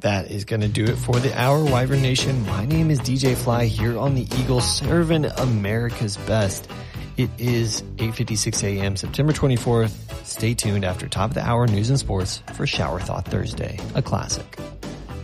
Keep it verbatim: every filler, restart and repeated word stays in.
That is going to do it for the hour, Wyvern Nation. My name is D J Fly here on the Eagle, serving America's best. It is eight fifty-six a.m., September twenty-fourth. Stay tuned after top of the hour news and sports for Shower Thought Thursday, a classic.